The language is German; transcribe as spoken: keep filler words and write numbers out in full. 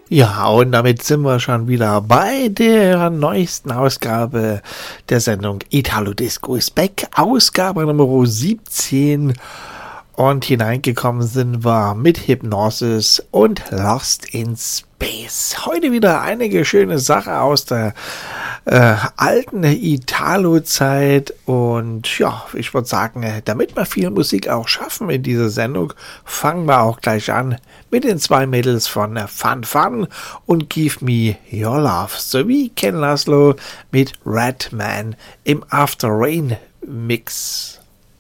Ja, und damit sind wir schon wieder bei der neuesten Ausgabe der Sendung Italo Disco is Back, Ausgabe Nummer siebzehn. Und hineingekommen sind wir mit Hypnosis und Lost in Space. Heute wieder einige schöne Sachen aus der äh, alten Italo-Zeit. Und ja, ich würde sagen, damit wir viel Musik auch schaffen in dieser Sendung, fangen wir auch gleich an mit den zwei Mädels von Fun Fun und Give Me Your Love, sowie Ken Laszlo mit Redman im After Rain Mix.